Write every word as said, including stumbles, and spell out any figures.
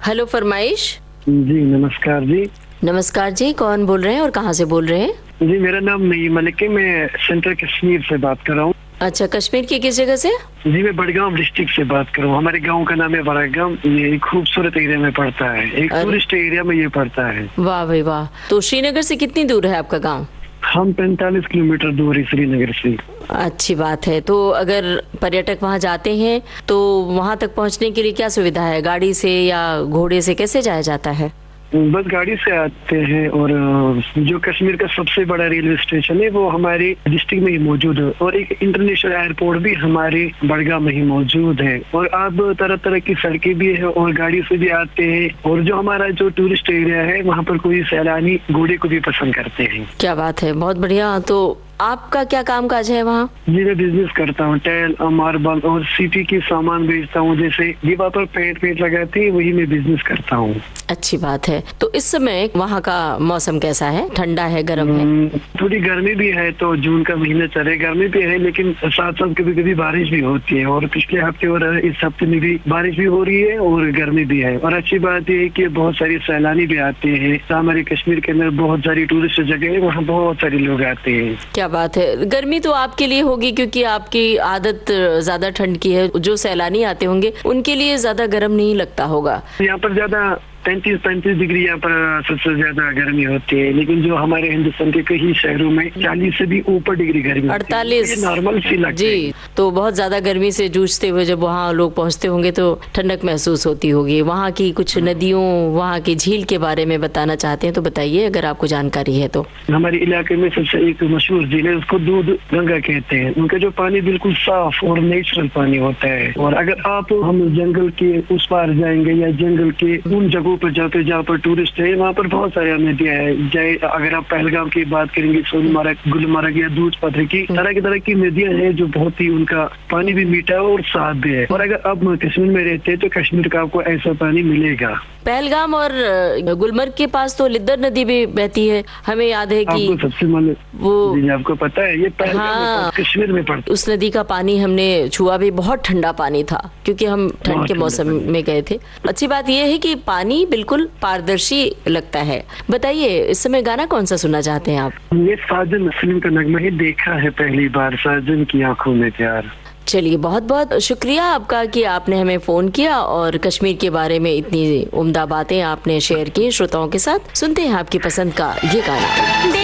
Hello फरमाइश। जी नमस्कार जी। नमस्कार जी, कौन बोल रहे हैं और कहाँ से बोल रहे हैं? जी मेरा नाम नईम मलिक है, मैं सेंट्रल कश्मीर से बात कर रहा हूँ। अच्छा, कश्मीर की किस जगह से? जी मैं बड़गांव डिस्ट्रिक्ट से बात कर रहा हूँ। हमारे गांव का नाम है बड़गांव। ये एक खूबसूरत एरिया में पड़ता है, एक टूरिस्ट एरिया में ये पड़ता है। वाह भाई वाह। तो श्रीनगर से कितनी दूर है आपका गाँव? हम पैंतालीस किलोमीटर दूर है श्रीनगर से। अच्छी बात है। तो अगर पर्यटक वहाँ जाते हैं तो वहाँ तक पहुँचने के लिए क्या सुविधा है? गाड़ी से या घोड़े से कैसे जाया जाता है? बस गाड़ी से आते हैं, और जो कश्मीर का सबसे बड़ा रेलवे स्टेशन है वो हमारे डिस्ट्रिक्ट में ही मौजूद है, और एक इंटरनेशनल एयरपोर्ट भी हमारे बड़गांव में ही मौजूद है। और अब तरह तरह की सड़कें भी है और गाड़ी से भी आते हैं। और जो हमारा जो टूरिस्ट एरिया है वहाँ पर कोई सैलानी घोड़े को भी पसंद करते हैं। क्या बात है, बहुत बढ़िया। तो आपका क्या काम काज है वहाँ? जी मैं बिजनेस करता हूँ, टाइल, मार्बल और सिटी की सामान बेचता हूँ। जैसे दीवार पर पेंट पेंट लगाते हैं वही मैं बिजनेस करता हूँ। अच्छी बात है। तो इस समय वहाँ का मौसम कैसा है? ठंडा है, गर्म है? थोड़ी गर्मी भी है, तो जून का महीना चले, गर्मी भी है, लेकिन साथ साथ कभी कभी बारिश भी होती है। और पिछले हफ्ते और इस हफ्ते में भी बारिश भी हो रही है और गर्मी भी है। और अच्छी बात यह है कि बहुत सारे सैलानी भी आते हैं। हमारे कश्मीर के अंदर बहुत सारी टूरिस्ट जगह है, वहाँ बहुत सारे लोग आते हैं। क्या बात है। गर्मी तो आपके लिए होगी क्योंकि आपकी आदत ज्यादा ठंड की है। जो सैलानी आते होंगे उनके लिए ज्यादा गर्म नहीं लगता होगा। यहाँ पर ज्यादा तैंतीस पैंतीस डिग्री यहाँ पर सबसे ज्यादा गर्मी होती है, लेकिन जो हमारे हिंदुस्तान के कई शहरों में चालीस से भी ऊपर डिग्री गर्मी अड़तालीस नॉर्मल सी लगती है। जी, तो बहुत ज्यादा गर्मी से जूझते हुए जब वहाँ लोग पहुँचते होंगे तो ठंडक महसूस होती होगी। वहाँ की कुछ नदियों, वहाँ की झील के बारे में बताना चाहते हैं तो बताइए, अगर आपको जानकारी है तो। हमारे इलाके में सबसे एक मशहूर झील है, उसको दूध गंगा कहते हैं। उनका जो पानी बिल्कुल साफ और नेचुरल पानी होता है। और अगर आप हम जंगल के उस पार जाएंगे या जंगल के उन जगहों पर जाते जहाँ पर टूरिस्ट है, वहाँ पर बहुत सारी नदियाँ है। जय अगर आप पहलगाम की बात करेंगे, सोनमर्ग, गुलमर्ग या दूध पत्र की तरह की तरह की नदियाँ हैं, जो बहुत ही उनका पानी भी मीठा है और साफ भी है। और अगर आप कश्मीर में रहते हैं तो कश्मीर का आपको ऐसा पानी मिलेगा। पहलगाम और गुलमर्ग के पास तो लिद्दर नदी भी बहती है। हमें याद है कि आपको सबसे मतलब वो आपको पता है ये पहलगाम हाँ, कश्मीर में पड़ता। उस नदी का पानी हमने छुआ भी, बहुत ठंडा पानी था क्योंकि हम ठंड के मौसम में गए थे। अच्छी बात यह है कि पानी बिल्कुल पारदर्शी लगता है। बताइए, इस समय गाना कौन सा सुनना चाहते हैं आप? ये साजन फिल्म का नगमा ही देखा है पहली बार, साजन की आंखों में प्यार। चलिए, बहुत बहुत शुक्रिया आपका कि आपने हमें फोन किया और कश्मीर के बारे में इतनी उम्दा बातें आपने शेयर की श्रोताओं के साथ। सुनते हैं आपकी पसंद का ये गाना।